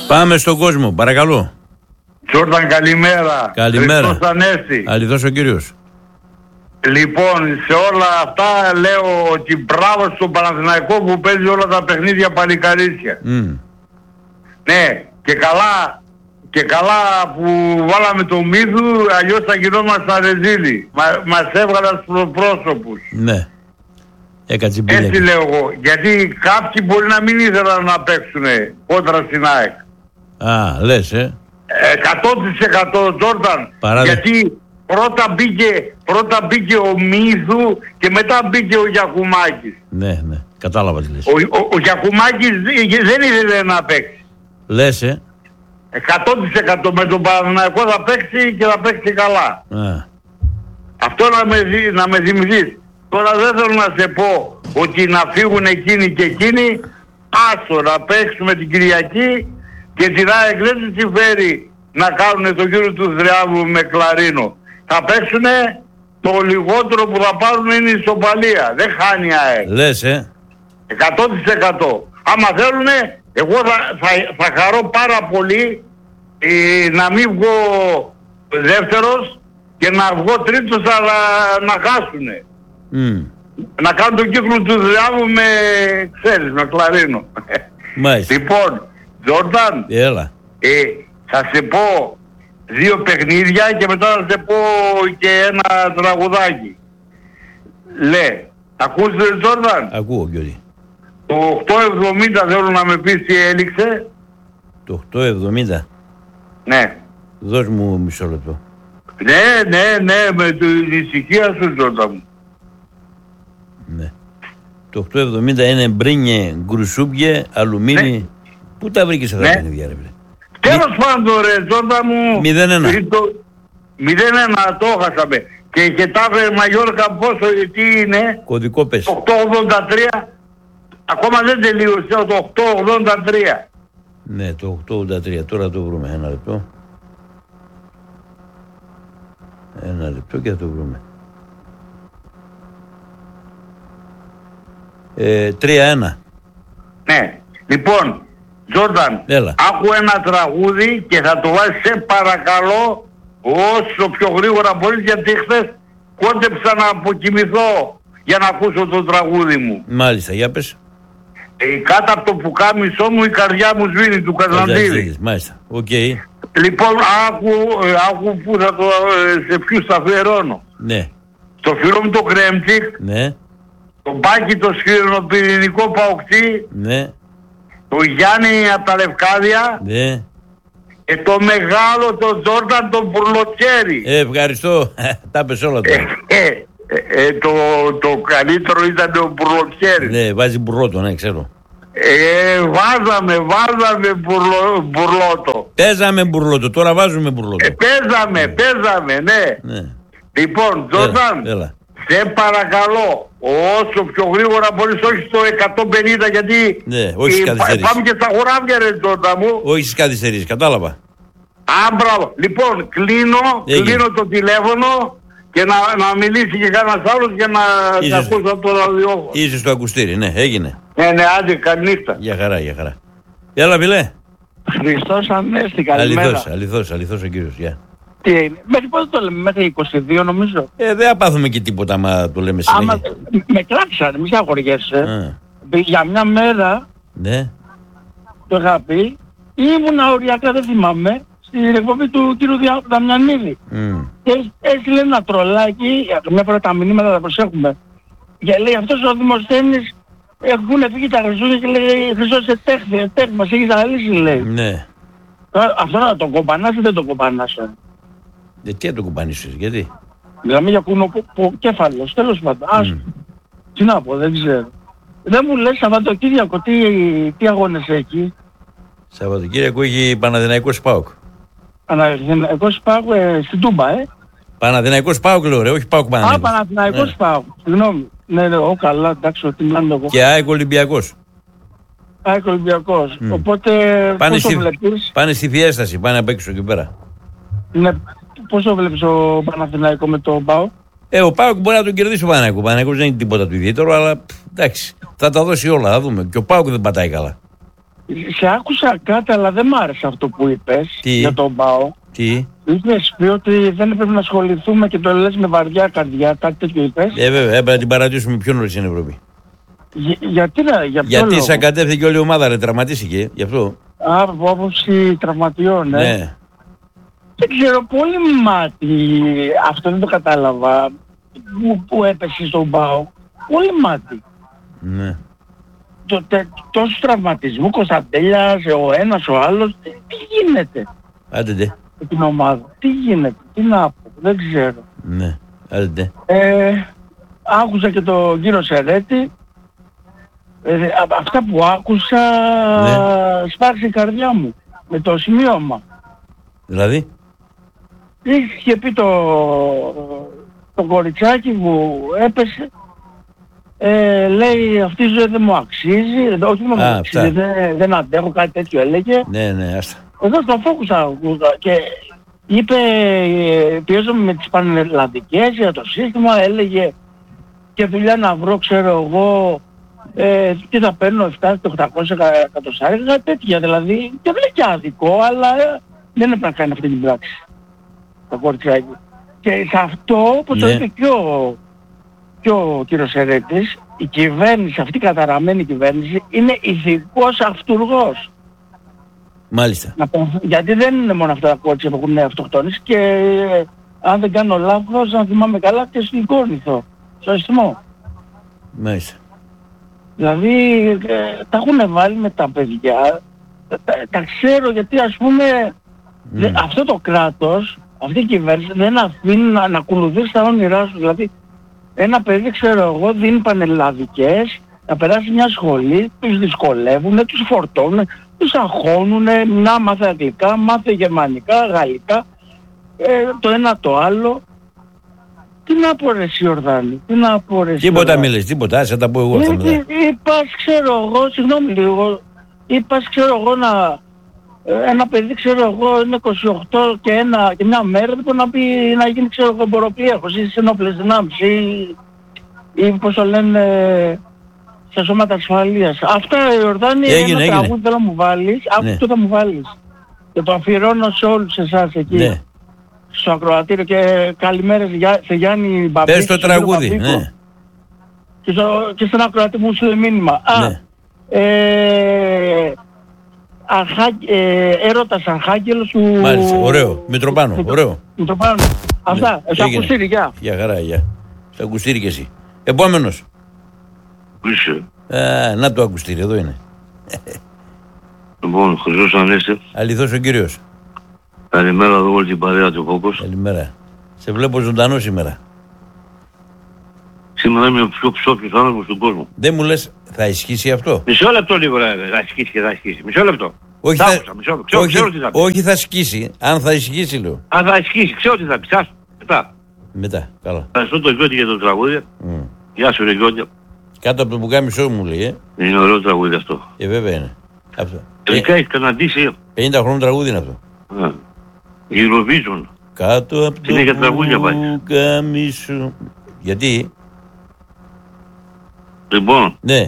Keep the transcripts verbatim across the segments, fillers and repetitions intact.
Πάμε στον κόσμο, παρακαλώ. Τζόρνταν, καλημέρα. Καλημέρα. Χριστός Ανέστη. Αληθώς ο κύριος. Λοιπόν, σε όλα αυτά λέω ότι μπράβο στον Παναθηναϊκό που παίζει όλα τα παιχνίδια παλικαρίσια. Mm. Ναι, και καλά, και καλά που βάλαμε το Μύθου, αλλιώς θα γινόμασταν ρεζίλοι. Μα, μας έβγαλαν στους πρόσωπους. Ναι. Έκατσε μπίλια. Έτσι λέω εγώ. Γιατί κάποιοι μπορεί να μην ήθελαν να παίξουν κόντρα στην ΑΕΚ. Α, λες, ε. εκατό τοις εκατό Τζόρνταν. Γιατί πρώτα μπήκε, πρώτα μπήκε ο Μύθου και μετά μπήκε ο Γιακουμάκης. Ναι, ναι. Κατάλαβα τι λες. Ο, ο, ο Γιακουμάκης δεν ήθελε να παίξει. Λες, ε. εκατό τοις εκατό με τον Παναθηναϊκό θα παίξει και θα παίξει καλά. Α. Αυτό να με, να με θυμηθείς. Τώρα δεν θέλω να σε πω ότι να φύγουν εκείνοι και εκείνοι. Άσο να παίξουμε την Κυριακή και την ΑΕΚ δεν τους συμφέρει να κάνουν το γύρο του Θριάβου με κλαρίνο. Θα παίξουνε, το λιγότερο που θα πάρουν είναι η ισοπαλία. Δεν χάνει η ΑΕΚ. Λες, ε. εκατό τοις εκατό. Άμα θέλουνε, εγώ θα, θα, θα χαρώ πάρα πολύ ε, να μην βγω δεύτερος και να βγω τρίτος, αλλά να χάσουνε. Mm. Να κάνουν τον κύκλο του Θριάβου με, ξέρεις, με κλαρίνο. Μάλιστα. Λοιπόν, Τζόρνταν, Έλα. ε, θα σε πω δύο παιχνίδια και μετά θα σε πω και ένα τραγουδάκι. Λέ, ακούς Τζόρνταν? Ακούω, Γιώργη. Το οκτώ εβδομήντα θέλω να με πεις τι έληξε. Το οκτώ εβδομήντα. Ναι. Δώσ' μου μισό λεπτό. Ναι, ναι, ναι, με την ησυχία σου Τζόρνταν μου. Ναι. Το οκτώ εβδομήντα είναι μπρίνιε, γκρουσούμπιε, αλουμίνι. Ναι. Πού τα βρήκες αυτά τα παιχνίδια, ρε φίλε? Τέλος πάντων ρε Τζόρνταν μου. μηδέν ένα. μηδέν ένα το χάσαμε. Και η Χετάφε Μαγιόρκα πόσο, τι είναι? Κωδικό πες. οκτώ ογδόντα τρία. Ακόμα δεν τελείωσε το οκτώ ογδόντα τρία. Ναι, το οκτώ ογδόντα τρία. Τώρα το βρούμε. Ένα λεπτό. Ένα λεπτό και θα το βρούμε. Ε, τρία ένα. Ναι. Λοιπόν, Τζόρνταν, άκου ένα τραγούδι και θα το βάλεις σε παρακαλώ όσο πιο γρήγορα μπορείς, γιατί χθες κόντεψα να αποκοιμηθώ για να ακούσω το τραγούδι μου. Μάλιστα, για πες. Ε, κάτω από το πουκάμισό μου η καρδιά μου σβήνει του Καζαντήρη. Μάλιστα, οκ. Okay. Λοιπόν, άκου, ε, άκου που θα το, ε, σε ποιους θα αφιερώνω. Ναι. Στο φίλο μου το Κρέμτσικ. Ναι. Το Μπάκι το σκληροπυρηνικό παοκτή. Ναι. Το Γιάννη από τα Λευκάδια. Ναι. Και το μεγάλο το Τζόρνταν τον Μπουρλοτσέρι. Ε, ευχαριστώ. Τα πες όλα τώρα. Ε, ε, ε, το, το καλύτερο ήταν ο Μπουρλοτσέρι. Ναι, βάζει μπουρλότο, ναι, ξέρω. Ε, βάζαμε, βάζαμε μπουρλο, μπουρλότο. Παίζαμε μπουρλότο, τώρα βάζουμε μπουρλότο. Ε, παίζαμε, ναι. παίζαμε, ναι. ναι. Λοιπόν, Τζόρνταν, έλα, έλα. Σε παρακαλώ, όσο πιο γρήγορα μπορείς, όχι στο εκατόν πενήντα, γιατί ναι, όχι ε, πάμε και στα χωράβια ρε Τζόρνταν μου. Όχι στις καθυστερήσεις, κατάλαβα. Α, μπράβο. Λοιπόν, κλείνω, κλείνω το τηλέφωνο και να, να μιλήσει και κανένας άλλος για να τα ακούσω από το ραδιόφωνο. Είσαι στο ακουστήρι, ναι, έγινε. Ναι, ναι, άντε, καλή νύχτα. Για χαρά, για χαρά. Έλα, φιλέ. Χριστός Ανέστη, καλημέρα. Αληθώς, αληθώς, αληθώς ο κύριος, γεια. Τι είναι, μέχρι πότε το λέμε, μέχρι είκοσι δύο νομίζω. Ε, δεν θα πάθουμε και τίποτα άμα το λέμε συνέχεια. Άμα, με κλάξανε, μη σε αγοριέσαι. Για μια μέρα, ναι, το είχα πει, ήμουνα οριακά, δεν θυμάμαι, στην εκπομπή του κύριου Δαμιανίδη. Mm. Και έστειλε ένα τρολάκι, μια φορά τα μηνύματα τα προσέχουμε. Και λέει, αυτός ο Δημοσθένης έχουν φύγει τα Χριστούγεννα και λέει, Χριστός ετέχθη, ετέχθη, μας έχεις αλύσει, λέει. Ναι. Αυτό να τον κομπανάς ή δεν τον κομπανάσαι? Ε, τι να τον κομπανίσεις, γιατί? Μιλάμε για κουνοκέφαλος, τέλος πάντων. Ας, mm. τι να πω, δεν ξέρω. Δεν μου λες Σαββατοκύριακο τι, τι αγώνες εκεί? Σαββατοκύριακο έχει Παναθηναϊκός ΠΑΟΚ. Παναθηναϊκός ΠΑΟΚ ε, στην Τούμπα, ε. Παναθηναϊκός ΠΑΟΚ λέω ρε, όχι ΠΑΟΚ Παναθηναϊκός. Α, Παναθηναϊκός ναι. ΠΑΟΚ, συγγνώμη. Ναι, ναι, ο καλά, εντάξει, ότι μιλάνε εγώ. Και ΑΕΚ Ολυμπιακός. ΑΕΚ Ολυμπιακός. Mm. Οπότε πάνε πώς στη, το βλέπεις? Πάνε στη Φιέσταση, πάνε απ' έξω εκεί πέρα. Ναι, πώς το βλέπεις ο Παναθηναϊκό με τον ΠΑΟΚ? Ε, ο ΠΑΟΚ μπορεί να τον κερδίσει ο Παναθηναϊκό. Ο Παναθηναϊκός δεν είναι τίποτα του ιδιαίτερο, αλλά εντάξει, θα τα δώσει όλα, θα δούμε. Και ο ΠΑΟΚ δεν πατάει καλά. Σε άκουσα κάτι, αλλά δεν μ' άρεσε αυτό που είπες Τι? για τον ΠΑΟ. Τι. Είπες πει ότι δεν έπρεπε να ασχοληθούμε και το λες με βαριά καρδιά, κάτι τέτοιο είπες. Ε, βέβαια, έπρεπε να την παρατήσουμε πιο νωρίς στην Ευρώπη. Για, γιατί να, για ποιο Γιατί λόγο? σακατεύθηκε όλη η ομάδα, ρε, τραυματίστηκε, γι' αυτό. Α, από άποψη τραυματιών, ε. Ναι. Δεν ξέρω, πολύ μάτι, αυτό δεν το κατάλαβα, που, που έπεσε στον ΠΑΟ. Πολύ μάτι. Ναι. Το, τε, τόσους τραυματισμού, Κωνσταντέλιας, ο ένας, ο άλλος, τι, τι γίνεται Άντε ντε. με την ομάδα, τι γίνεται, τι να πω, δεν ξέρω. Ναι. Άντε ντε. Ε, άκουσα και τον κύριο Σερέτη, ε, α- αυτά που άκουσα Ναι. σπάρξε η καρδιά μου με το σημείωμα. Δηλαδή. Είχε πει το, το κοριτσάκι που έπεσε, ε, λέει αυτή η ζωή δεν μου αξίζει, ε, όχι δεν μου Α, αξίζει, αυτά. δεν, δεν αντέχω, κάτι τέτοιο έλεγε. Ναι, ναι, άστα. Εδώ στο Focus άκουγα και είπε, ε, πιέζομαι με τις πανελλαδικές για το σύστημα, έλεγε και δουλειά να βρω, ξέρω εγώ, ε, τι θα παίρνω επτά οκτακόσια εκατοστάρικα, κάτι τέτοια δηλαδή, και δεν είναι και άδικο, αλλά ε, δεν έπρεπε να κάνει αυτή την πράξη το κοριτσάκι. Και σε αυτό, όπως το Ναι. είπε και ο, και ο κύριος Ερέτης, η κυβέρνηση, αυτή η καταραμένη κυβέρνηση, είναι ηθικός αυτουργός. Μάλιστα. Να πω, γιατί δεν είναι μόνο αυτά τα κότσια που έχουν αυτοκτονήσει και ε, αν δεν κάνω λάθος, αν θυμάμαι καλά, και στην Κόρνηθο, στο αισθημό. Μάλιστα. Δηλαδή ε, τα έχουν βάλει με τα παιδιά, τα, τα, τα ξέρω γιατί ας πούμε δε- αυτό το κράτος, αυτή η κυβέρνηση δεν αφήνει να, να ακολουθήσει τα όνειρά σου. Δηλαδή ένα παιδί, ξέρω εγώ, δίνει πανελλαδικές, να περάσει μια σχολή, τους δυσκολεύουν, τους φορτώνουν, τους αγχώνουν, να μάθε αγγλικά, μάθε γερμανικά, γαλλικά, ε, το ένα το άλλο. Τι να πω ρε Ιορδάνη, τι να πω ρε Τίποτα Ιορδάνη. μίλες, τίποτα. Άσε τα πω εγώ αυτά Ε, μετά. ε, Είπας, ξέρω εγώ, συγγνώμη λίγο, είπας, ξέρω εγώ, να, ε, ένα παιδί, ξέρω εγώ, είναι είκοσι οκτώ και, ένα, και μια μέρα, δεν μπορεί να, πει, να γίνει, ξέρω εγώ, μποροπλίαρχος ή στις ενόπλες δυνάμεις ή, ή πώς το λένε, στα σώματα ασφαλείας. Αυτά, Ιορδάνη, Έγινε, ένα έγινε. τραγούδι θέλω να μου βάλεις, Ναι. αυτό θα μου βάλεις. Και το αφιερώνω σε όλους εσάς εκεί. Ναι. Στο ακροατήριο και καλημέρες για- σε Γιάννη Μπαμπίκη. Πες το στον κύριο τραγούδι. Μπαμπίκο. Ναι. Και, στο, και στον ακροατή μου στείλε μήνυμα. Α, Ναι. ε, αρχά, ε, έρωτας αρχάγγελος του... Μάλιστα. Ωραίο. Μητροπάνο. Μητρο- Ωραίο. Μητροπάνο. Αυτά. Ναι. Στο Έγινε. ακουστήρι, γεια. Για χαρά, για. Στο ακουστήρι και εσύ. Επόμενος. Είσαι. Α, να το ακουστήρι, εδώ είναι. Λοιπόν, Χρυσός Ανέστη, Αληθώς ο κύριος. καλημέρα εδώ όλη την παρέα του Focus. Καλημέρα. Σε βλέπω ζωντανό σήμερα. Σήμερα είμαι ο πιο ψόφιος άνθρωπος του κόσμου. Δεν μου λες, θα ισχύσει αυτό. Μισό λεπτό λίγο ρε, θα ισχύσει και θα ισχύσει. Μισό λεπτό. Όχι, Τ' θα, άκουσα, μισό, ξέρω, όχι, ξέρω τι θα πει. όχι θα σκίσει. Αν θα ισχύσει, λέω. Αν θα ισχύσει, ξέρω τι θα πει. Σας, μετά. Μετά, καλά. Ευχαριστώ τον Γιώτη για το τραγούδι. Μμ. Γεια σου ρε Γιώτη. Κάτω από το πουκάμισό μου λέει, ε. Είναι ωραίο τραγούδι αυτό. Ε, βέβαια είναι. Αυτό. Τελικά έχει καναντήσει. πενήντα χρόνων τραγούδι είναι αυτό. ε, Eurovision. Κάτω από το Συνέχεια τραγούδια πάει. πουκάμισό. Γιατί, Λοιπόν, ναι,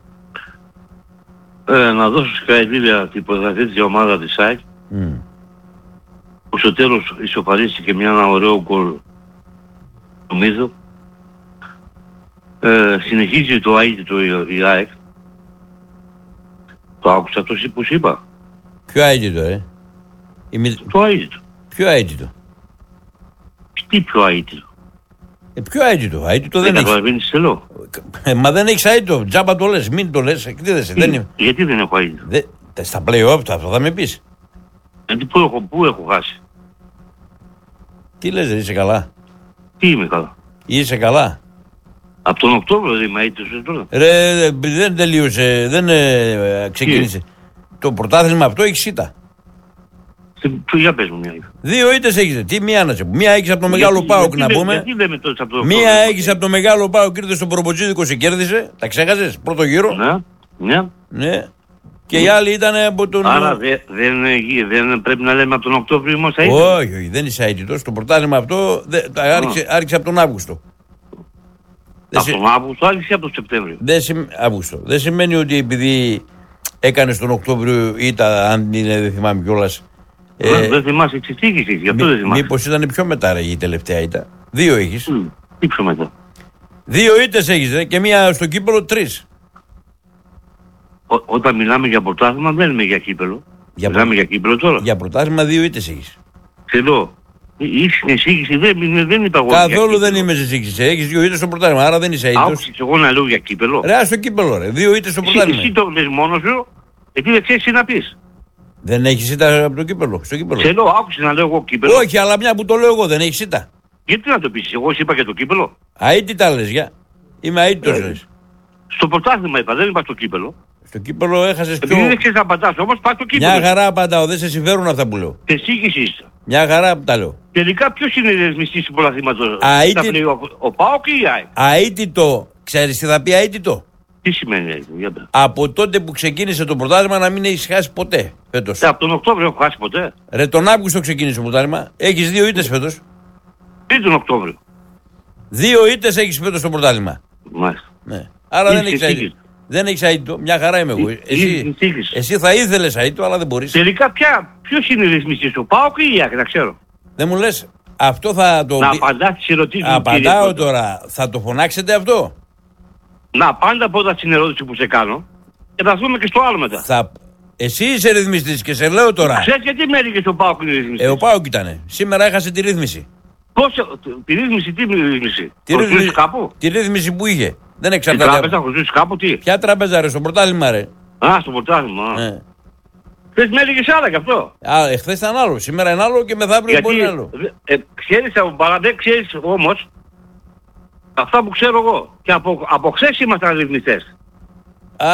ε, να δώσω συγχαρητήρια την πρωταθλήτρια ομάδα της ΣΑΕΚ Μμ. που στο τέλος ισοφαρίστηκε μια ένα ωραίο γκολ νομίζω. Ε, συνεχίζει το αίτητο η ΑΕΚ. Το άκουσα το που σου είπα. ποιο αίτητο, ε. Η μη- Το αίτητο. Ποιο αίτητο. Τι πιο αίτητο. Ε, ποιο αίτητο. Αίτητο Δεν δεν έχει. καταλαβαίνεις τι λέω. Ε, μα δεν έχει αίτητο. Τζάμπα το λες. Μην το λες. Εκτίδεσαι. Δεν είναι. Γιατί δεν έχω αίτητο. Δε, τε- στα play-off αυτό θα με πεις. Γιατί πού έχω, πού έχω χάσει. Τι λες, ρε, είσαι καλά. Τι είμαι καλά. Είσαι καλά. Από τον Οκτώβριο δεν είμαι αίτητος τώρα. Ρε, δεν τελείωσε, δεν ε, ξεκίνησε. Το πρωτάθλημα αυτό έχει σίτα. Τι, για πες μου μια. Δύο ήττες έχεις. Τι μία να σε πω. Μία έχεις από το μεγάλο Γιατί- Πάοκ γιατί να δεν- πούμε. Γιατί λέμε τόσο από το Μία Οκτώβριο. έχεις από το μεγάλο Πάοκ, ήρθε στο Προποτζίδικο, σε κέρδισε. Τα ξέχασες. Πρώτο γύρο. Ναι, ναι. Ναι. Και οι άλλοι ήταν από τον. Άρα δε, δεν, δεν πρέπει να λέμε από τον Οκτώβριο όμως αίτητος. Όχι, όχι, δεν είσαι αίτητος. Το πρωτάθλημα αυτό δε, τα άρχισε, άρχισε από τον Αύγουστο. Δεν, Από σε- τον Αύγουστο άρχισε από τον Σεπτέμβριο. δεν, σημ- Αύγουστο. Δεν σημαίνει ότι επειδή έκανε τον Οκτώβριο ήττα, αν είναι, δεν θυμάμαι κιόλας. Ε, δεν θυμάσαι τη σύγχυση, γι' αυτό μη, δεν θυμάσαι. Μήπως ήταν πιο μετά ρε, η τελευταία ήττα. Δύο έχεις. Mm, τι πιο μετά. Δύο ήττες έχεις ρε, και μία στο κύπελο τρεις. Ό, όταν μιλάμε για πρωτάθλημα δεν είμαι για κύπελο. Για μιλάμε πρω... για κύπελο τώρα. Για πρωτάθλημα δύο ήττες έχεις. Θέλω. Η σύγχυση δεν, δεν είπα εγώ. Καθόλου δεν είμαι σε σύγχυση. Έχεις δύο ήττες στο πρωτάθλημα, άρα δεν είσαι ήττος. Άκουσες εγώ να λέω για κύπελο. Ρε, στο κύπελο ρε, δύο ήττες στο Εσύ, πρωτάθλημα. εσύ το λες μόνος σου, εκεί δεν ξέρεις τι να πεις. Δεν έχεις ήττα από το κύπελο. Στο κύπελο. Σε λέω, άκουσες να λέω εγώ κύπελο. Όχι, αλλά μια που το λέω εγώ δεν έχεις ήττα. Γιατί να το πεις, εγώ σου είπα για το κύπελο. Αήτη τα λες, για. Είμαι αίτητος Ε, λες. Στο πρωτάθλημα είπα, δεν είπα στο κύπελο. Στο κύπελο έχασες πιο... Επειδή δεν ξέρεις να απαντάς, όμως πας στο κύπελο. Μια χαρά απαντάω, δεν σε συμφέρουν αυτά που λέω. Και σύγχυση είσαι. Μια χαρά που τα λέω. Τελικά ποιος είναι ρυθμιστής του πρωταθλήματος. Α, Θα είτε- πει ο, ο ΠΑΟΚ ή η ΑΕΚ. Αίτητο, ξέρεις τι θα πει αίτητο. Τι σημαίνει αίτητο, για πες. Από τότε που ξεκίνησε το πρωτάθλημα να μην έχεις χάσει ποτέ φέτος. Ε, από τον Οκτώβριο έχω χάσει ποτέ. Ρε, τον Αύγουστο ξεκίνησε το πρωτάθλημα. Έχεις δύο ήττες φέτος. Τι τον Οκτώβριο. Δύο ήττες έχεις φέτος στο πρωτάθλημα. Μάλιστα. Ναι. Άρα δεν Είσαι έχεις σύγχυση. αίτητο. Δεν έχεις αίτητο. Μια χαρά είμαι εγώ. Είσαι Εσύ, σύγχυση. εσύ θα ήθελες αίτητο, αλλά δεν μπορείς. Τελικά ποια, ποιος είναι ρυθμιστής του ΠΑΟΚ ή η ΑΕΚ, να ξέρω. Δεν μου λες, αυτό θα το... Να απαντάς τις ερωτήσεις μου, Απαντάω κύριε τώρα. Θα το φωνάξετε αυτό. Να πάντα πρώτα στην ερώτηση που σε κάνω και θα δούμε και στο άλλο μετά. Θα... Εσύ είσαι ρυθμιστής και σε λέω τώρα. Ξέρεις γιατί με έλεγες ο ΠΑΟΚ είναι ρυθμιστής. Ε, ο Πάοκ ήτανε. Σήμερα έχασε τη ρύθμιση. Πώς, τη ρύθμιση, τι ρύθμιση. Τη, Το ρύθμιση... ζήσεις κάπου. τη ρύθμιση που είχε. Δεν Στην εξαρτάται. τράπεζα έχω ζήσει κάπου τι. Ποια τράπεζα ρε, στο πρωτάθλημα ρε. Α, στο πρωτάθλημα. Ε. Θες με έλεγες άλλα γι' αυτό. Α, εχθές ήταν άλλο. Σήμερα είναι άλλο και μεθαύριο μπορεί να είναι άλλο. ε, ξέρεις από παρά, δεν ξέρεις όμως αυτά που ξέρω εγώ. Και από, από χθες ήμασταν ρυθμιστές. Α,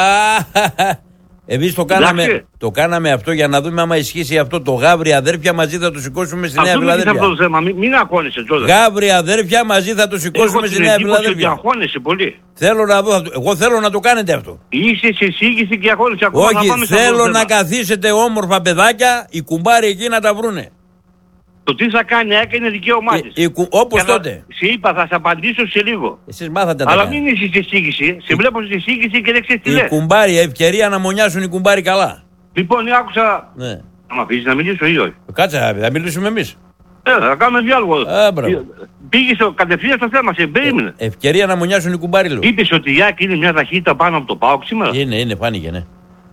εμείς το κάναμε, Εντάξει. το κάναμε αυτό για να δούμε άμα ισχύσει αυτό. Το Γάβρι αδέρφια μαζί θα το σηκώσουμε στη Νέα Αυτό είναι αυτό το Φιλαδέλφια. θέμα. Μην, μην αγχώνεσαι τώρα. Γάβρι αδέρφια μαζί θα το σηκώσουμε Έχω στη την Νέα εντύπωση ότι Φιλαδέλφια. αγχώνεσαι πολύ. Θέλω να δω, θα το- εγώ θέλω να το κάνετε αυτό. Είσαι σε εισήγηση και αγχώνεσαι ακόμα. θα Όχι, πάμε σε αυτό θέλω το να θέμα. καθίσετε όμορφα παιδάκια, οι κουμπάροι εκεί να τα βρούνε. Το τι θα κάνει ΑΕΚ είναι δικαίωμά της. Ε, ε, κου- όπως Και θα- τότε. Σε είπα θα σε απαντήσω σε λίγο. Εσείς μάθατε να τα Αλλά κάνετε. μην είσαι σε εισήγηση. Σε βλέπω σε εισήγηση και δεν ξέρεις τι Οι λες. κουμπάροι, ευκαιρία να μονιάσουν οι κουμπάροι καλά. Λοιπόν, άκουσα. Ναι. Θα μ' αφήσεις να μιλήσω ή όχι. Κάτσε, θα μιλήσουμε εμείς. Ε, θα κάνουμε διάλογο. Α, μπράβο. Πήγε στο, κατευθείαν στο θέμα, σε περίμενε. Ευκαιρία να μονιάσουν οι κουμπάροι, λέω. Είπες ότι η ΑΕΚ είναι μια ταχύτητα πάνω από το ΠΑΟΚ σήμερα. Είναι, είναι, φάνηκε, ναι.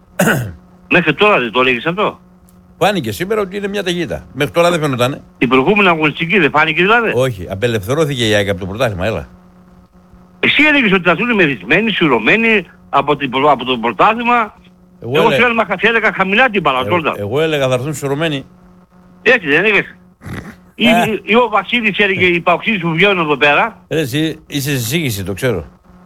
Μέχρι τώρα δεν το έλεγες αυτό. Φάνηκε σήμερα ότι είναι μια ταχύτητα. Μέχρι τώρα δεν φαίνονταν. Την προηγούμενη αγωνιστική δεν φάνηκε δηλαδή. Όχι, απελευθερώθηκε η ΑΕΚ από το πρωτάθλημα, έλα. Εσύ έλεγες ότι θα δουν μεθυσμένοι, σουρωμένοι από, την, προ- από το πρωτάθλημα. Εγώ, Εγώ έλε- σου έλεγα, θα έλεγα χαμηλά την μπάλα εγώ, τώρα. εγώ έλεγα θα έρθουν σωρωμένοι. Έτσι δεν έλεγες. Ή, Ε. ή- ή ο Βασίλης έλεγε οι παοξίδες που βγαίνουν εδώ πέρα. Ρε, εσύ είσαι σε σύγχυση, το ξέρω.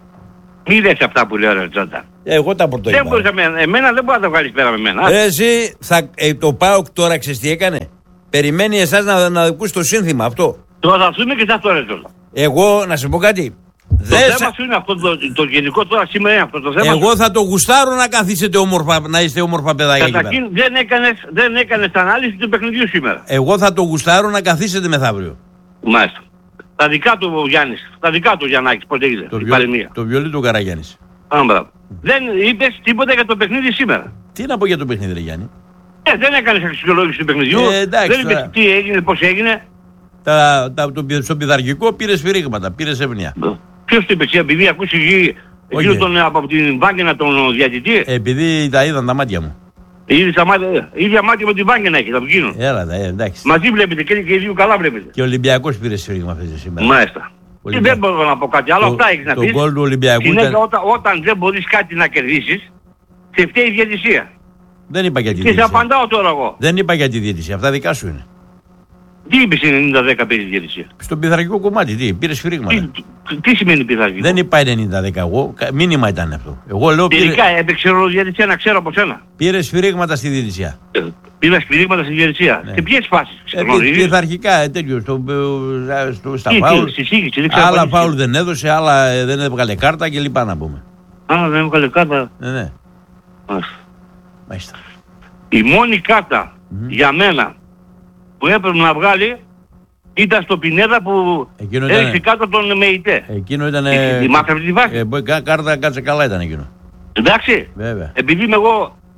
Μη λες αυτά που λέω ρε Τζόντα. Ε, εγώ τα Δεν πρωτοείπα. μπορείς εμένα, εμένα δεν μπορεί να τα βγάλεις πέρα με εμένα. Ρε, εσύ, θα, ε, το ΠΑΟΚ τώρα ξέρεις τι έκανε. Περιμένει εσάς να, να ακούσει το σύνθημα αυτό. Τώρα θα έρθουμε και σε αυτό ρε Τζόντα. Εγώ, να σε πω κάτι. Το Δεν θέμα σα- σου είναι αυτό το, το γενικό τώρα σήμερα είναι αυτό το θέμα. Εγώ θα το γουστάρω να καθίσετε όμορφα, να είστε όμορφα παιδάκια εκεί πέρα. Καταρχήν δεν έκανες, δεν έκανες ανάλυση του παιχνιδιού σήμερα. Εγώ θα το γουστάρω να καθίσετε μεθαύριο. Μάλιστα. Τα δικά του ο Γιάννης, τα δικά του ο Γιαννάκης, πότε είδε, Το, η βιολί, παροιμία. το βιολί του Καραγιάννης. Α, μπράβο. Δεν είπες τίποτα για το παιχνίδι σήμερα. Τι να πω για το παιχνίδι, ρε Γιάννη. Ε, δεν έκανες αξιολόγηση του παιχνιδιού. Ε, εντάξει, δεν είπες τώρα. τι έγινε, πώς έγινε. Τα, τα, το, στο πειθαρχικό πήρε σφυρίγματα, πήρε εύνοια. Ποιος το είπε, εσύ, επειδή ακούσει εκεί Όχι. εκείνο τον, από την Βάγκαινα τον διατητή. Επειδή τα είδαν τα μάτια μου. Ήδη στα μάτια, ίδια μάτια με την Βάγκαινα έχει, από εκείνον. Έλα, τα, ε, εντάξει. Μαζί βλέπετε και, και οι δύο καλά βλέπετε. Και ο Ολυμπιακός πήρε σφυρίγμα αυτή σήμερα. Μάλιστα. Και Ολυμπια- δεν μπορώ να πω κάτι άλλο, Το- αυτά έχεις να το πεις. γκολ του Ολυμπιακού Συνέχεια ήταν- όταν, όταν δεν μπορείς κάτι να κερδίσεις, σε φταίει η διαιτησία. Δεν είπα για τη Και σε διαιτησία. απαντάω τώρα εγώ. Δεν είπα για τη διαιτησία, αυτά δικά σου είναι. Τι είπες ενενήντα δέκα παίζει η διαιτησία. Στο πειθαρχικό κομμάτι, τι, πήρε σφυρίγματα. Τι, τι, τι σημαίνει πειθαρχικό. Δεν είπα ενενήντα δέκα εγώ, κα- μήνυμα ήταν αυτό. Εγώ λέω πήρε, Τελικά έπαιξε ρόλο η διαιτησία να ξέρω από σένα. πήρε σφυρίγματα στη διαιτησία. Ε, Πήρα σπηρίγματα στη διαιτησία. Ναι. Σε ποιες φάσεις Ε, πει- ξεγνωρίζεις. πειθαρχικά, ε, τέτοιο, στο, ε, στο, στα Τι, φάουλ. τι, στη σύγχυση, δεν ξέρω. Άλλα απαντήσεις. φάουλ δεν έδωσε, άλλα ε, δεν έβγαλε κάρτα και λοιπά να πούμε. Α, δεν έβγαλε κάρτα. Ναι, ναι, Μάλιστα. μάλιστα. Η μόνη κάρτα για μένα που έπρεπε να βγάλει ήταν στο Πινέδα που Εκείνο ήταν- έριξε κάτω τον ΜΕΙΤΕ. Εκείνο ήταν. Ε, θυμάσαι αυτή τη βάση? Ε, μπο- κα- κάρτα κάτσε καλά ήταν εκείνο. Εντάξει. Βέβαια. Επειδή είμαι εγώ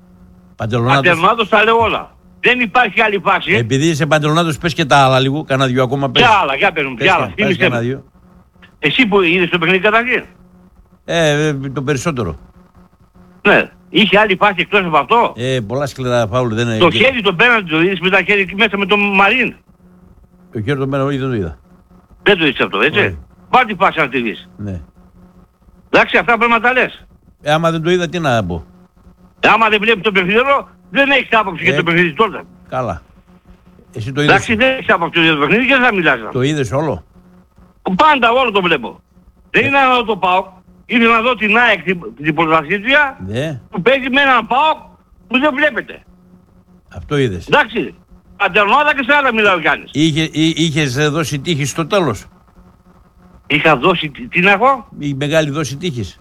Παντελονάτος. Πατερνάτος τα λέω όλα. Δεν υπάρχει άλλη φάση. Επειδή είσαι Παντελονάτος, πες και τα άλλα λίγο. Κάνα δυο ακόμα πες. Ποια άλλα, για παίρνουν, ποια άλλα. Πες κάνα δυο. Εσύ που είδες το παιχνίδι καταρχήν. Ε, το περισσότερο. Ναι. Είχε άλλη φάση εκτός από αυτό. Ε, πολλά σκληρά φάουλ δεν είναι. Το χέρι το πέναντι το είδες με τα χέρια εκεί μέσα με τον Μαρίν. Το χέρι το πέναντι δεν το είδα. Δεν το είδες αυτό, έτσι. Όχι. Πάρ' τη φάση να τη δεις. Ναι. Εντάξει, αυτά πρέπει να τα λες. Ε, άμα δεν το είδα, τι να πω. Ε, άμα δεν βλέπεις το παιχνίδι, δεν έχεις άποψη Ε, για το παιχνίδι τότε. Καλά. Εσύ το είδες. Εντάξει, δεν έχεις άποψη για το παιχνίδι και δεν θα μιλάς. Το είδες όλο. Πάντα όλο το βλέπω. Δεν είναι να δω το ΠΑΟΚ. Ήθελα να δω την ΑΕΚ την, την πρωταθλήτρια Ναι. που παίζει με έναν ΠΑΟΚ που δεν βλέπετε. Αυτό είδες. Εντάξει. Αντερνάδα και σε άλλα μιλάω Γιάννης. Είχε, εί- είχες δώσει τύχη στο τέλος. Είχα δώσει, τι, τι να έχω. Η μεγάλη δόση τύχης.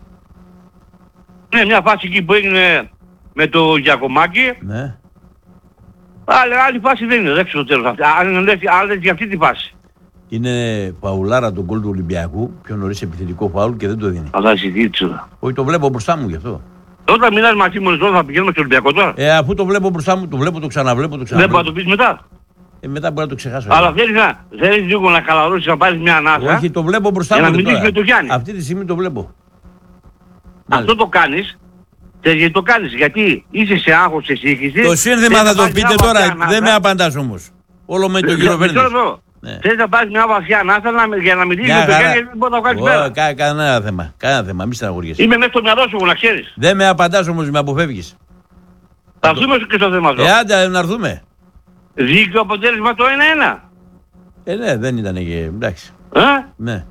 Ναι, μια φάση εκεί που έγινε με το Γιακομάκη. Ναι. Άλλη, άλλη φάση δεν είναι, δεν ξέρω το τέλος αυτή. Αν λες, αν λες για αυτή τη φάση. Είναι παουλάρα τον γκολ του Ολυμπιακού. Πιο νωρίς επιθετικό φάουλ και δεν το δίνει. Αλλά συζήτησα. Όχι, το βλέπω μπροστά μου γι' αυτό. Όταν μιλάς μαζί μου, τώρα θα πηγαίνουμε στο Ολυμπιακό τώρα. Ε, αφού το βλέπω μπροστά μου, το βλέπω, το ξαναβλέπω, το Δεν ξαναβλέπω. μπορώ να το πεις μετά. Ε, μετά μπορεί να το ξεχάσω. Αλλά θέλεις να, θέλεις λίγο να χαλαρώσεις να πάρεις μια ανάσα. Όχι, το βλέπω μπροστά Για μου. να ρε, μιλήσεις τώρα. με τον Γιάννη. Αυτή τη στιγμή το βλέπω. Αυτό το κάνεις. Ξέρεις γιατί το κάνεις. Γιατί είσαι σε άγχος, σε σύγχυση. Το σύνθημα θες θα να το πάρεις πείτε μια τώρα, βαθιά ανάσα. δεν με απαντάς όμως. Όλο με τον κύριο Βέρνης. Ναι. Θες να πάρεις μια βαθιά ανάσα να- για να μιλήσεις με Μια τον χαρά. Γιάννη γιατί δεν μπορεί να το βγάλεις Ω, πέρα. κα- Κανένα θέμα, κανένα θέμα, μη στεναχωριέσαι. Είμαι μέσα στο μυαλό σου, να ξέρεις. Δεν με απαντάς όμως, με αποφεύγεις. Θα έρθουμε και στο θέμα αυτό. Ε, άντε να έρθουμε. Δίκαιο αποτέλεσμα το ένα-ένα. Ε, ναι, δεν ήταν και, εντάξει. Ε? Ναι,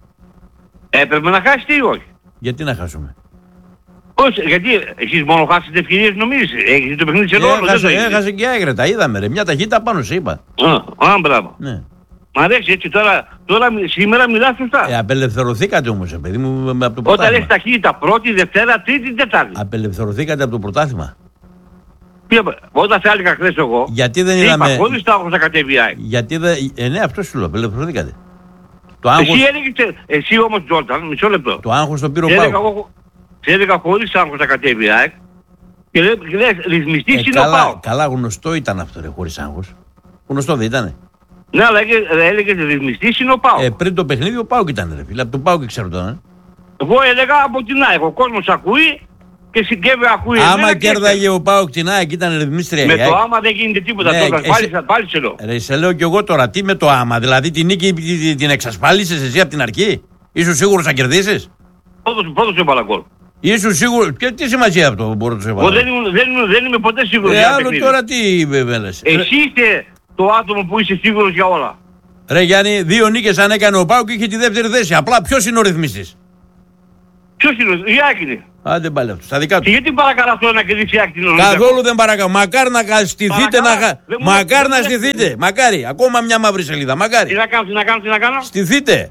Έπρεπε να χάσεις τι ή όχι. γιατί να χάσουμε. Όχι, γιατί εσείς μόνο χάσετε τις ευκαιρίες νομίζεις. Έχεις το παιχνίδι σε ρόλο, δεν το Έχασε, έχεις. έχασε και άγρια, τα είδαμε ρε, μια ταχύτητα πάνω σε είπα. Α, α, μπράβο. Ναι. Μ' αρέσει έτσι τώρα, τώρα μι- σήμερα μιλάς σωστά. Ε, απελευθερωθήκατε όμως, ε, παιδί μου, με- από το Όταν πρωτάθλημα. λες ταχύτητα πρώτη, Δευτέρα, Τρίτη, Τετάρτη. Απελευθερωθήκατε από το πρωτάθλημα. Ποια- Όταν θα έλεγα χθες εγώ, Γιατί δεν είπα είδαμε. χωρίς τα άγχος να κατέβει η ΑΕΚ. Γιατί δεν. Ε, ναι, αυτό σου λέω, απελευθερωθήκατε. Το άγχος, Εσύ έλεγες, εσύ όμως Τζόρταν, μισό λεπτό. το άγχος το πήρε ο Σε έλεγα, Πάου. εγώ- σε έλεγα χωρίς άγχος να κατέβει η ΑΕΚ και λέ- και λες ρυθμιστής Ε, είναι ο καλά, ΠΑΟΚ. καλά γνωστό ήταν αυτό ρε, χωρίς άγχος. Γνωστό δεν ήτανε. Ναι, αλλά έλεγε- έλεγες ρυθμιστής είναι ο ΠΑΟΚ. Ε, πριν το παιχνίδι ο Πάουκ ήταν ρε φίλε, από τον Πάουκ ξέρω τώρα. ε. Εγώ έλεγα από την ΑΕΚ, ο κόσμος ακούει και συγκεύει ακούει. Άμα εμένα και κέρδαγε ο Πάουκ την ΑΕΚ ήταν ρυθμίστρια. με η ΑΕΚ. το άμα δεν γίνεται τίποτα. Ναι, Τώρα, εσύ- πάλι, θα- πάλι σε λέω. Ρε, σε λέω κι εγώ τώρα, τι με το άμα, δηλαδή την νίκη την- την εξασφάλισες εσύ από την αρχή. Ήσουν σίγουρος να κερδίσεις. Πρώτος, πρώτος έβαλα γκολ. Ήσουν σίγουρος. Και τι σημασία αυτό μπορεί να του Εγώ έβαλε. δεν, ήμουν- δεν, ήμουν- δεν είμαι ποτέ σίγουρος Ε, για ένα άλλο παιχνίδι. τώρα τι με λες. Εσύ είσαι το άτομο που είσαι σίγουρος για όλα. Ρε Γιάννη, δύο νίκες αν έκανε ο Πάουκ είχε τη δεύτερη θέση. Απλά ποιος είναι ο ρυθμιστής. Ποιος είναι, η ΑΕΚ είναι. Άντε πάλι αυτό, στα δικά Και του. γιατί παρακαλώ αυτό να κερδίσει η ΑΕΚ την Ολυμπιακό. Καθόλου δεν παρακαλώ. Μακάρι να στηθείτε να. Παρακαλώ, χα- δεν μου- Μακάρι δεν να μου- στηθείτε. Μακάρι. Ακόμα μια μαύρη σελίδα. Τι Μακάρι. να κάνω, τι να κάνω, τι να κάνω. Στηθείτε.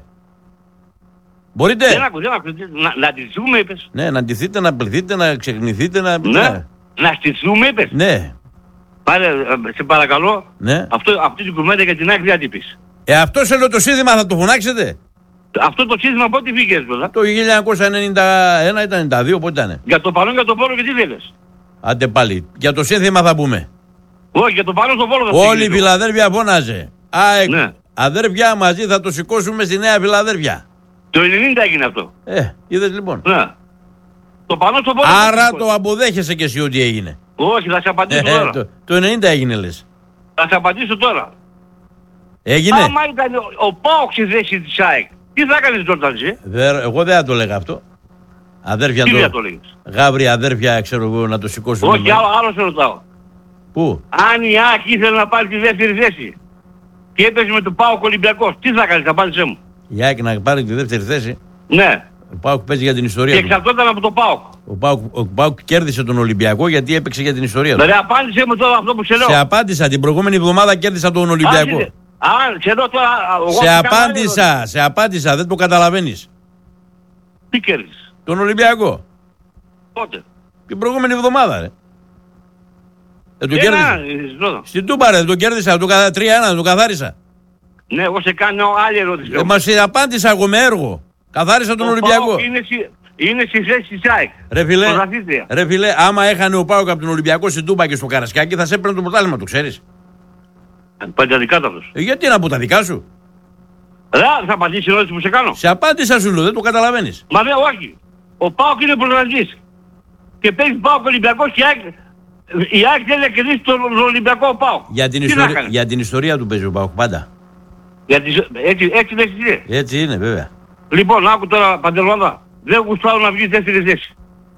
Μπορείτε. Δεν άκου, δεν άκου. Να, να στηθούμε είπες. Ναι, να ντυθείτε, να πληθείτε, να ξεχνηθείτε, να. Ναι. Να στηθούμε είπες. Ναι. Πάρε, ε, σε παρακαλώ, Ναι. αυτό, αυτή την κουβέντα για την ΑΕΚ δεν την πεις. Ε, αυτό σε λέω το σύνθημα θα το φωνάξετε. Αυτό το σύνθημα πότε βγήκες βέβαια. Το χίλια εννιακόσια ενενήντα ένα ήταν ενενήντα δύο, πότε ήταν. Για το παρόν, για το πόλο και τι θέλεις. Άντε πάλι. Για το σύνθημα θα πούμε. Όχι, για το παρόν στο πόλο θα Όλη η στείλεις. Φιλαδέλφια φώναζε. ΑΕΚ, Ναι. αδέρφια μαζί θα το σηκώσουμε στη Νέα Φιλαδέλφια. Το ενενήντα έγινε αυτό. Ε, είδες λοιπόν. Ναι. Το παρόν στο πόλο. Άρα το αποδέχεσαι και εσύ ότι έγινε. Όχι, θα σε απαντήσω Ε, τώρα. το, το ενενήντα έγινε λες. Θα σε απαντήσω τώρα. Έγινε. Άμα ήταν ο, ο Πάοκ στη θέση της ΑΕΚ, τι θα έκανες τότε εσύ. Δε, εγώ δεν θα το λέγα αυτό. Αδέρφια Τι το. θα το λέγεις. Γάβρι, αδέρφια, ξέρω εγώ να το σηκώσουμε. Όχι, άλλο, άλλο σε ρωτάω. Πού? Αν η ΑΕΚ ήθελε να πάρει τη δεύτερη θέση και έπαιζε με τον Πάοκ Ολυμπιακός, τι θα κάνεις, απάντησέ μου. Η ΑΕΚ να πάρει τη δεύτερη θέση. Ναι. Ο Πάουκ παίζει για την Και ιστορία του. εξαρτώταν από τον Πάοκ. Ο Πάουκ, ο Πάουκ κέρδισε τον Ολυμπιακό γιατί έπαιξε για την ιστορία του. Δηλαδή απάντησέ μου τώρα αυτό που σε λέω. Σε απάντησα την προηγούμενη εβδομάδα κέρδισα τον Ολυμπιακό. Άρχισε. Α, σε λέω τώρα. εγώ Σε θα κάνω άλλη ερώτηση. απάντησα, σε απάντησα, δεν το καταλαβαίνεις. Τι κέρδισες. Τον Ολυμπιακό. Πότε. Την προηγούμενη εβδομάδα, ρε. Δεν τον Ε, κέρδισα. να, ε, ρώτα. Στην Τούμπα, ρε, δεν τον κέρδισα, τον καθα... τρία ένα, τον καθάρισα. Ναι, εγώ σε κάνω άλλη ερώτηση. Ε, μα σε απάντησα εγώ με έργο. Καθάρισα τον Ο Ολυμπιακό. ΠΑΟΚ είναι, συ- είναι στη θέση της ΑΕΚ. Ρε φίλε, Πρωταθλήτρια. ρε φίλε, άμα έχανε ο ΠΑΟΚ από τον Ολυμπιακό στην Τούμπα και στο Καρασκάκι, θα σε έπαιρνε το πρωτάθλημα, το ξέρεις. Πάει τα δικά του αυτός. Ε, γιατί να πω τα δικά σου. Ρε, θα απαντήσει η ερώτηση που σε κάνω. Σε απάντησα σου λέω, δεν το καταλαβαίνεις. Μα ναι, όχι. Ο ΠΑΟΚ είναι πρωταθλητής. Και παίζει ΠΑΟΚ Ολυμπιακός και η ΑΕΚ. Η ΑΕΚ θέλει να κερδίσει τον Ολυμπιακό ΠΑΟΚ. Για την, Τι ιστορία, να κάνει? για την ιστορία του παίζει ο ΠΑΟΚ πάντα. Γιατί, έτσι, έτσι δεν είναι. Έτσι είναι, βέβαια. Λοιπόν, άκου τώρα Παντελόντα. Δεν γουστάρω να βγει δεύτερη θέση.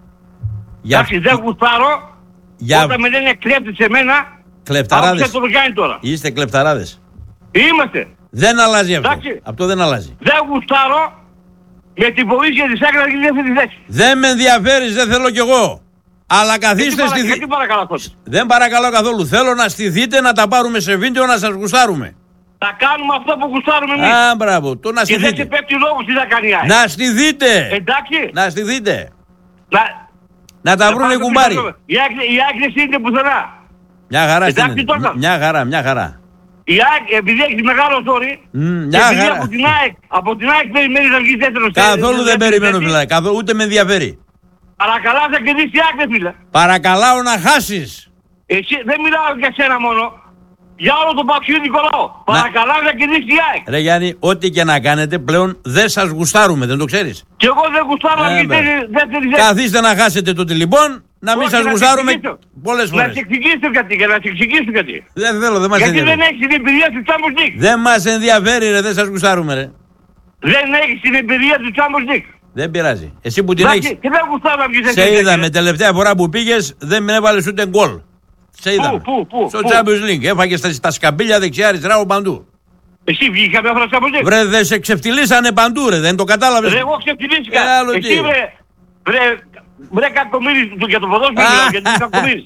Για, Εντάξει, δεν γουστάρω για όταν με λένε κλέπτη σε μένα. κλεπταράδες. Άκουσε το κάνει τώρα. Είστε κλεπταράδες. Είμαστε. Δεν αλλάζει αυτό. Εντάξει. Αυτό δεν αλλάζει. Δεν γουστάρω με την βοήθεια της άκρας να γίνει δεύτερη θέση. Δεν με ενδιαφέρεις, δεν θέλω κι εγώ. Αλλά καθίστε Γιατί, στη παρα... γιατί παρακαλώ αυτό. Δεν παρακαλώ καθόλου. Θέλω να στηθείτε, να τα πάρουμε σε βίντεο, να σας γουστάρουμε. Θα κάνουμε αυτό που γουστάρουμε εμείς. Α, μπράβο. Το να Και δεν σε στηθείτε. πέφτει λόγος τι θα κάνει η ΑΕΚ. Να στηθείτε. Εντάξει. Να στηθείτε. Να, Να τα να βρούνε οι πάμε κουμπάροι. πίσω. Η ΑΕΚ η ΑΕΚ δεν στείνεται πουθενά. Μια χαρά Εντάξει, στείνεται. τώρα. Μια χαρά, μια χαρά. Η ΑΕΚ επειδή έχει μεγάλο ζόρι Μμ, και μια επειδή χαρά. από την ΑΕΚ, από την ΑΕΚ περιμένει να βγει δεύτερος. Καθόλου δεν δεύτερη περιμένω, θέση. φίλε. Καθόλου ούτε με ενδιαφέρει. Παρακαλά θα κερδίσει η ΑΕΚ, ρε φίλε. Παρακαλάω να χάσεις. Εσύ δεν μιλάω για σένα μόνο. Για όλο τον παξιούδικο λαό. Παρακαλά να κερδίσει η ΑΕΚ. Ρε Γιάννη, ό,τι και να κάνετε πλέον δεν σας γουστάρουμε, δεν το ξέρεις. Και εγώ δεν γουστάρω να Ε, βγει μπράβο. δεύτερη- δεύτερη θέση. Καθίστε να χάσετε τότε λοιπόν, να μην Όχι, σας να γουστάρουμε σε εξηγήσω. πολλές Να φορές. σε εξηγήσω γιατί, για να σε εξηγήσω γιατί. Δεν θέλω, δεν μας Γιατί δεν ενδιαφέρει. έχεις την εμπειρία του Champions League. Δεν μας ενδιαφέρει ρε, δεν σας γουστάρουμε ρε. Δεν έχεις την εμπειρία του Champions League. Δεν πειράζει. Εσύ που την Εντάξει, έχεις, και δεν γουστάρω να βγεις σε δεύτερη είδαμε θέση. τελευταία φορά που πήγες, δεν με έβαλες ούτε γκολ. Σε είδαμε. πού, πού, Στο πού? Champions League. Έφαγες τα, τα σκαμπίλια δεξιά αριστερά από παντού. Εσύ βγήκε καμιά φορά στο Champions League. Βρε, δεν σε ξεφτυλίσανε παντού ρε, δεν το κατάλαβες. Ρε, εγώ ξεφτυλίστηκα. Ε, άλλο τι. Εσύ βρε, βρε, βρε κακομύρης του για το ποδόσφαιρο, Α. μιλάω, γιατί είσαι κακομύρης.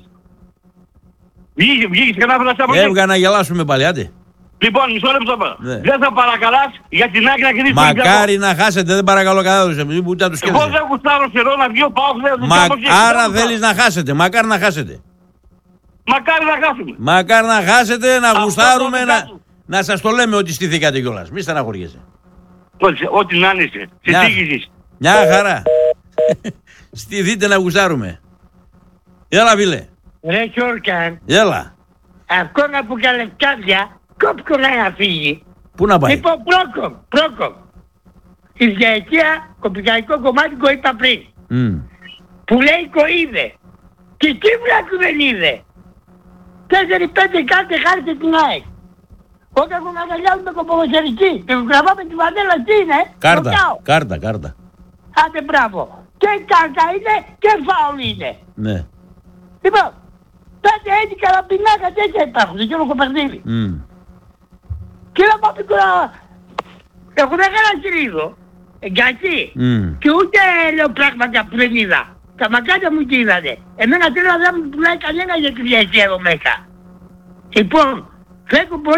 Βγήκε, βγήκες καμιά φορά στο Champions League. Έβγα να γελάσουμε πάλι, άντε. Λοιπόν, μισό λεπτό bara. Ναι. Δεν θα παρακαλάς για την άκρη να κερδίσει τον Ολυμπιακό. Μακάρι να χάσετε, δεν παρακαλώ καθόλου σε μη ούτε να τους Εγώ σκέφτεσαι. δεν γουστάρω καιρό να βγει ο Πάοκ δεν του Μα, Champions League. άρα Δεν θέλεις γουστάρω. να χάσετε, μακάρι να χάσετε. Μακάρι να χάσουμε. Μακάρι να χάσετε, να Αυτό γουστάρουμε, το να, δικά του. να σας το λέμε ότι στηθήκατε κιόλας. Μη στεναχωριέσαι. Ό,τι- Ό,τι να είναι, σε Μια- τύχησης. Μια χαρά. Στηθείτε να γουστάρουμε. Έλα φίλε, Ρε Γιώργαν, έλα. αυτό να που για λευκάδια, κόπκο να φύγει. Πού να πάει. Λοιπόν, πρόκομ, πρόκομ. Η διαιτία, κοπικαϊκό κομμάτι που είπα πριν, Μμ. που λέει κοίδε. Και τι βλάκου δεν είδε. Τέσσερι πέντε κάτι χάρτη την ΑΕΚ. Όταν που αγκαλιάζουμε κοποδοσφαιρική και που γραβάμε τη βανέλα, τι είναι, Κάρτα, νοκάο. κάρτα, κάρτα. Άντε μπράβο. Και κάρτα είναι και φάουλ είναι. Ναι. Λοιπόν, πέντε έτσι καραμπινάκα τέτοια υπάρχουν και όλο κοπερδίλι. Μμ. Και να πάω πικρά. Έχουν ένα κυρίδο. Εντάξει. Μμ. Και ούτε λέω πράγματα που δεν είδα. Τα μακάρια μου τι είδατε. Εμένα θέλω να δεν μου πουλάει κανένα για τη διαιτία εδώ μέσα. Λοιπόν, φεύγω πολύ.